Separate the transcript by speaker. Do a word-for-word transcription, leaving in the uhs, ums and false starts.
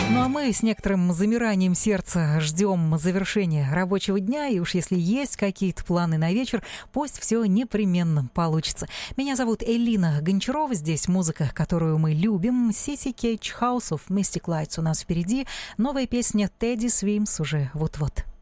Speaker 1: Ну а мы с некоторым замиранием сердца ждем завершения рабочего дня, и уж если есть какие-то планы на вечер, пусть все непременно получится. Меня зовут Элина Гончарова, здесь музыка, которую мы любим. Сиси Кейдж, House of Mystic Lights у нас впереди. Новая песня Teddy Swims уже вот-вот.